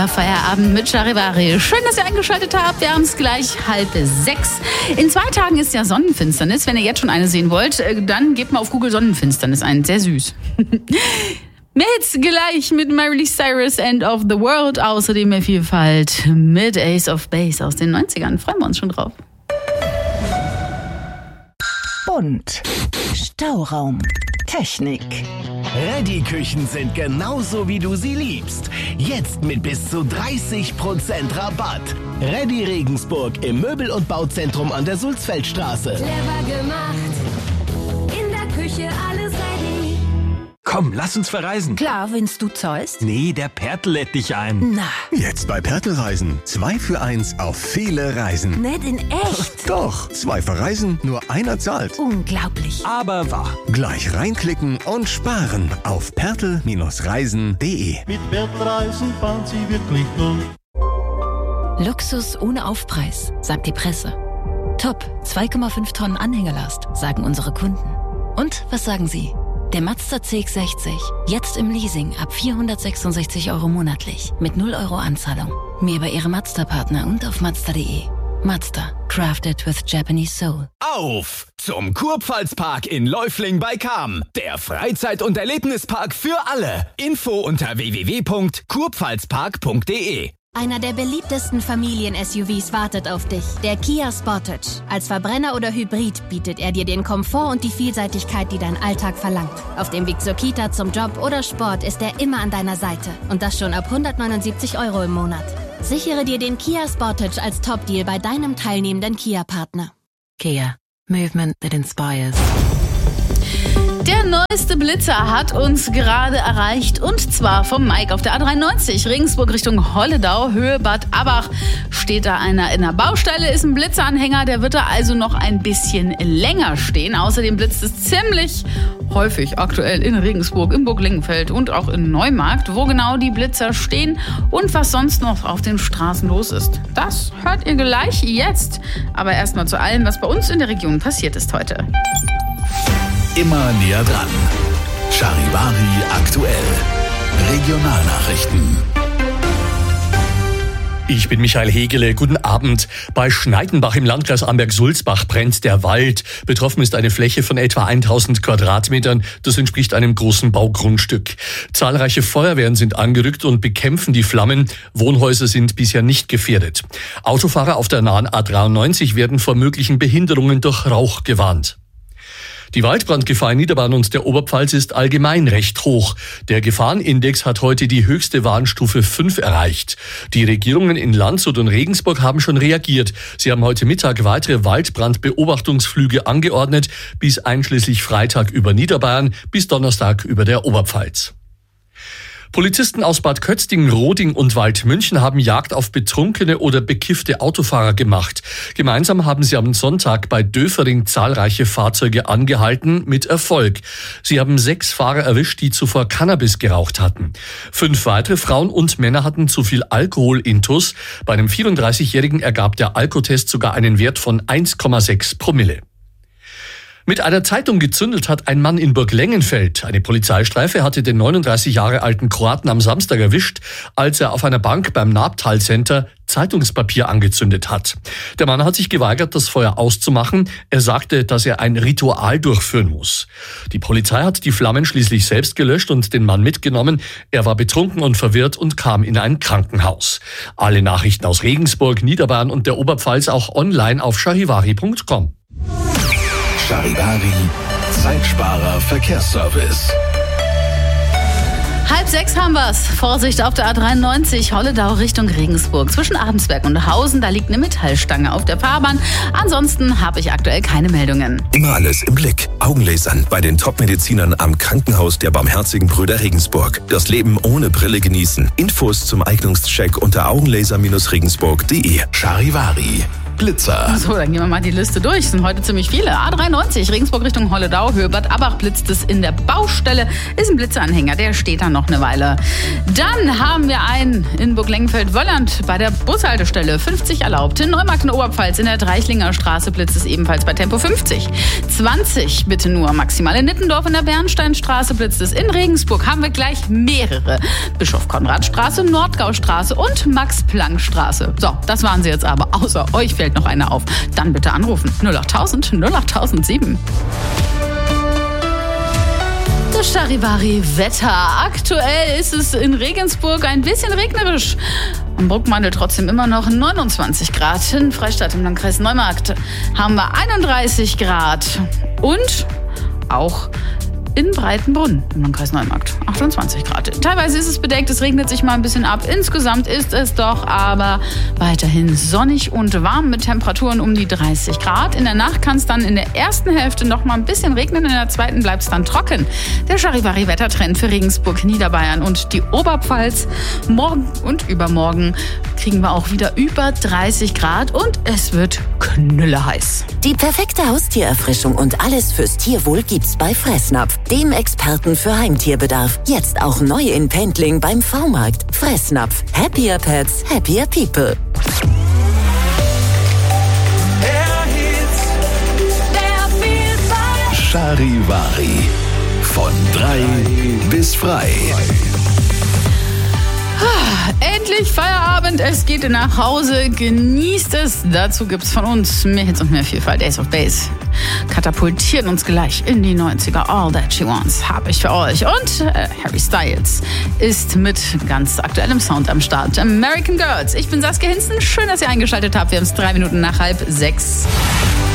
Feierabend mit Charivari. Schön, dass ihr eingeschaltet habt. Wir haben es gleich 5:30. In 2 Tagen ist ja Sonnenfinsternis. Wenn ihr jetzt schon eine sehen wollt, dann gebt mal auf Google Sonnenfinsternis ein. Sehr süß. Mehr Hits gleich mit Miley Cyrus, End of the World. Außerdem mehr Vielfalt mit Ace of Base aus den 90ern. Freuen wir uns schon drauf. Bunt. Stauraum. Technik. Reddy-Küchen sind genauso, wie du sie liebst. Jetzt mit bis zu 30% Rabatt. Reddy Regensburg im Möbel- und Bauzentrum an der Sulzfeldstraße. Clever gemacht. In der Küche alles ready. Komm, lass uns verreisen. Klar, wenn's du zahlst. Nee, der Pertl lädt dich ein. Na, Jetzt bei Pertl Reisen. 2 für 1 auf viele Reisen. nicht in echt. Doch, 2 verreisen, nur einer zahlt. Unglaublich. Aber wahr. Gleich reinklicken und sparen auf pertl-reisen.de. Mit Pertl Reisen fahren Sie wirklich gut. Luxus ohne Aufpreis, sagt die Presse. Top, 2,5 Tonnen Anhängerlast, sagen unsere Kunden. Und was sagen Sie? Der Mazda CX-60, jetzt im Leasing ab 466 € monatlich, mit 0 € Anzahlung. Mehr bei Ihrem Mazda-Partner und auf Mazda.de. Mazda, crafted with Japanese soul. Auf zum Kurpfalzpark in Läufling bei Cham. Der Freizeit- und Erlebnispark für alle. Info unter www.kurpfalzpark.de. Einer der beliebtesten Familien-SUVs wartet auf dich. Der Kia Sportage. Als Verbrenner oder Hybrid bietet er dir den Komfort und die Vielseitigkeit, die dein Alltag verlangt. Auf dem Weg zur Kita, zum Job oder Sport ist er immer an deiner Seite. Und das schon ab 179 € im Monat. Sichere dir den Kia Sportage als Top-Deal bei deinem teilnehmenden Kia-Partner. Kia, movement that inspires. Der neueste Blitzer hat uns gerade erreicht und zwar vom Mike auf der A93 Regensburg Richtung Holledau, Höhe Bad Abach. Steht da einer in der Baustelle, ist ein Blitzeranhänger, der wird da also noch ein bisschen länger stehen. Außerdem blitzt es ziemlich häufig aktuell in Regensburg, im Burglengenfeld und auch in Neumarkt, wo genau die Blitzer stehen und was sonst noch auf den Straßen los ist. Das hört ihr gleich jetzt. Aber erstmal zu allem, was bei uns in der Region passiert ist heute. Immer näher dran. Charivari aktuell. Regionalnachrichten. Ich bin Michael Hegele. Guten Abend. Bei Schneidenbach im Landkreis Amberg-Sulzbach brennt der Wald. Betroffen ist eine Fläche von etwa 1000 Quadratmetern. Das entspricht einem großen Baugrundstück. Zahlreiche Feuerwehren sind angerückt und bekämpfen die Flammen. Wohnhäuser sind bisher nicht gefährdet. Autofahrer auf der nahen A93 werden vor möglichen Behinderungen durch Rauch gewarnt. Die Waldbrandgefahr in Niederbayern und der Oberpfalz ist allgemein recht hoch. Der Gefahrenindex hat heute die höchste Warnstufe 5 erreicht. Die Regierungen in Landshut und Regensburg haben schon reagiert. Sie haben heute Mittag weitere Waldbrandbeobachtungsflüge angeordnet, bis einschließlich Freitag über Niederbayern, bis Donnerstag über der Oberpfalz. Polizisten aus Bad Kötzting, Roding und Waldmünchen haben Jagd auf betrunkene oder bekiffte Autofahrer gemacht. Gemeinsam haben sie am Sonntag bei Döfering zahlreiche Fahrzeuge angehalten, mit Erfolg. Sie haben 6 Fahrer erwischt, die zuvor Cannabis geraucht hatten. 5 weitere Frauen und Männer hatten zu viel Alkohol intus. Bei einem 34-Jährigen ergab der Alkotest sogar einen Wert von 1,6 Promille. Mit einer Zeitung gezündelt hat ein Mann in Burglengenfeld. Eine Polizeistreife hatte den 39 Jahre alten Kroaten am Samstag erwischt, als er auf einer Bank beim Nabtal Center Zeitungspapier angezündet hat. Der Mann hat sich geweigert, das Feuer auszumachen. Er sagte, dass er ein Ritual durchführen muss. Die Polizei hat die Flammen schließlich selbst gelöscht und den Mann mitgenommen. Er war betrunken und verwirrt und kam in ein Krankenhaus. Alle Nachrichten aus Regensburg, Niederbayern und der Oberpfalz auch online auf charivari.com. Charivari, Zeitsparer Verkehrsservice. 5:30 haben wir's. Vorsicht auf der A93 Holledau Richtung Regensburg. Zwischen Abensberg und Hausen, da liegt eine Metallstange auf der Fahrbahn. Ansonsten habe ich aktuell keine Meldungen. Immer alles im Blick. Augenlasern bei den Top-Medizinern am Krankenhaus der Barmherzigen Brüder Regensburg. Das Leben ohne Brille genießen. Infos zum Eignungscheck unter augenlaser-regensburg.de. Charivari. Blitzer. So, dann gehen wir mal die Liste durch. Es sind heute ziemlich viele. A93, Regensburg Richtung Holledau, Höhe Bad Abach blitzt es in der Baustelle. Ist ein Blitzeranhänger, der steht da noch eine Weile. Dann haben wir einen in Burg-Lengenfeld-Wölland bei der Bushaltestelle. 50 erlaubt. In Neumarkt in Oberpfalz in der Dreichlinger Straße blitzt es ebenfalls bei Tempo 50. 20 bitte nur maximal. In Nittendorf in der Bernsteinstraße blitzt es. In Regensburg haben wir gleich mehrere. Bischof-Konrad-Straße, Nordgaustraße und Max-Planck-Straße. So, das waren sie jetzt aber. Außer euch fällt noch einer auf. Dann bitte anrufen. 08000 08007. Das Charivari-Wetter. Aktuell ist es in Regensburg ein bisschen regnerisch. Am Bruckmandel trotzdem immer noch 29 Grad. In Freistadt im Landkreis Neumarkt haben wir 31 Grad. Und auch in Breitenbrunn im Landkreis Neumarkt 28 Grad. Teilweise ist es bedeckt, es regnet sich mal ein bisschen ab. Insgesamt ist es doch aber weiterhin sonnig und warm mit Temperaturen um die 30 Grad. In der Nacht kann es dann in der ersten Hälfte noch mal ein bisschen regnen, in der zweiten bleibt es dann trocken. Der Charivari-Wettertrend für Regensburg, Niederbayern und die Oberpfalz. Morgen und übermorgen kriegen wir auch wieder über 30 Grad und es wird knülleheiß. Die perfekte Haustiererfrischung und alles fürs Tierwohl gibt's bei Fressnapf, dem Experten für Heimtierbedarf. Jetzt auch neu in Pendling beim V-Markt. Fressnapf. Happier Pets, happier People. Charivari. Von 3 bis frei. Endlich Feierabend, es geht nach Hause, genießt es. Dazu gibt's von uns mehr Hits und mehr Vielfalt. Ace of Base katapultieren uns gleich in die 90er. All That She Wants habe ich für euch. Und Harry Styles ist mit ganz aktuellem Sound am Start. American Girls. Ich bin Saskia Hinzen. Schön, dass ihr eingeschaltet habt. Wir haben es 3 Minuten nach 5:30.